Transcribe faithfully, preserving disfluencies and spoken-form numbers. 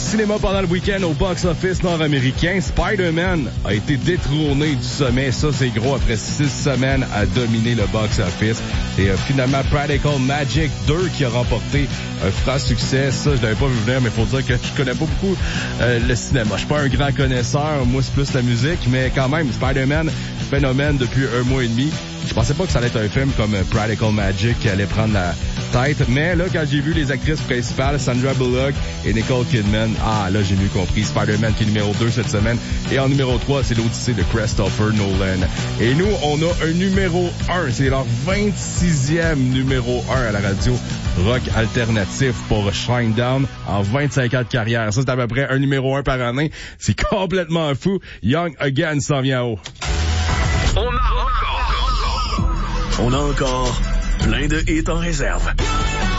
cinéma pendant le week-end au box-office nord-américain. Spider-Man a été détrôné du sommet. Ça, c'est gros après six semaines à dominer le box-office. Et euh, finalement, Practical Magic deux qui a remporté un franc succès. Ça, je l'avais pas vu venir, mais faut dire que je connais pas beaucoup euh, le cinéma. Je suis pas un grand connaisseur. Moi, c'est plus la musique, mais quand même, Spider-Man, phénomène depuis un mois et demi. Je pensais pas que ça allait être un film comme Practical Magic qui allait prendre la tête, mais là, quand j'ai vu les actrices principales, Sandra Bullock et Nicole Kidman, ah, là, j'ai mieux compris. Spider-Man qui est numéro deux cette semaine. Et en numéro trois, c'est l'Odyssée de Christopher Nolan. Et nous, on a un numéro un. C'est leur vingt-sixième numéro un à la radio rock alternatif pour Shinedown en vingt-cinq ans de carrière. Ça, c'est à peu près un numéro un par année. C'est complètement fou. Young Again s'en vient haut. On a encore, on a encore plein de hits en réserve.